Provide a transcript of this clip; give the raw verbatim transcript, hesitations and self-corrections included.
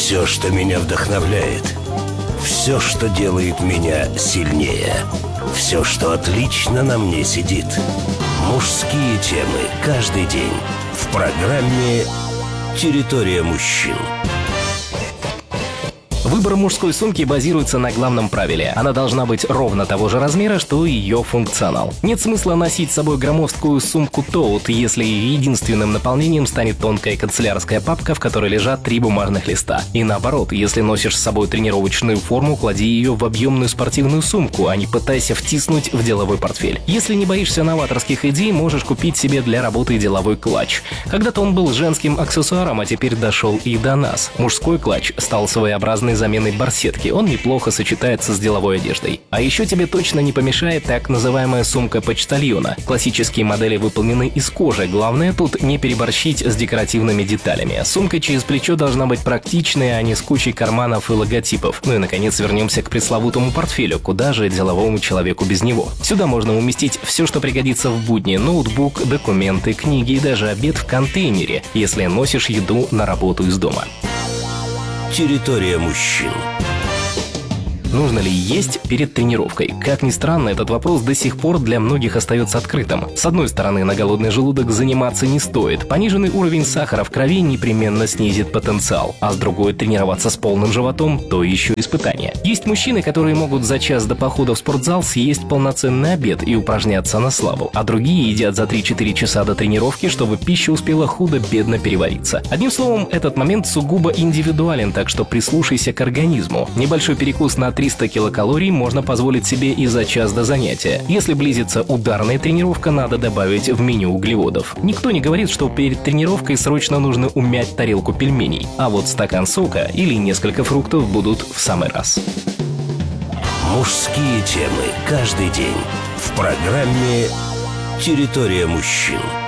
Все, что меня вдохновляет, все, что делает меня сильнее, все, что отлично на мне сидит. Мужские темы каждый день в программе «Территория мужчин». Выбор мужской сумки базируется на главном правиле. Она должна быть ровно того же размера, что и ее функционал. Нет смысла носить с собой громоздкую сумку Tote, если ее единственным наполнением станет тонкая канцелярская папка, в которой лежат три бумажных листа. И наоборот, если носишь с собой тренировочную форму, клади ее в объемную спортивную сумку, а не пытайся втиснуть в деловой портфель. Если не боишься новаторских идей, можешь купить себе для работы деловой клатч. Когда-то он был женским аксессуаром, а теперь дошел и до нас. Мужской клатч стал своеобразной заменой барсетки, он неплохо сочетается с деловой одеждой. А еще тебе точно не помешает так называемая сумка почтальона. Классические модели выполнены из кожи, главное тут не переборщить с декоративными деталями. Сумка через плечо должна быть практичной, а не с кучей карманов и логотипов. Ну и наконец вернемся к пресловутому портфелю, куда же деловому человеку без него. Сюда можно уместить все, что пригодится в будни: ноутбук, документы, книги и даже обед в контейнере, если носишь еду на работу из дома. Территория мужчин. Нужно ли есть перед тренировкой? Как ни странно, этот вопрос до сих пор для многих остается открытым. С одной стороны, на голодный желудок заниматься не стоит. Пониженный уровень сахара в крови непременно снизит потенциал. А с другой, тренироваться с полным животом – то еще испытание. Есть мужчины, которые могут за час до похода в спортзал съесть полноценный обед и упражняться на славу. А другие едят за три-четыре часа до тренировки, чтобы пища успела худо-бедно перевариться. Одним словом, этот момент сугубо индивидуален, так что прислушайся к организму. Небольшой перекус на триста килокалорий можно позволить себе и за час до занятия. Если близится ударная тренировка, надо добавить в меню углеводов. Никто не говорит, что перед тренировкой срочно нужно умять тарелку пельменей, а вот стакан сока или несколько фруктов будут в самый раз. Мужские темы каждый день в программе «Территория мужчин».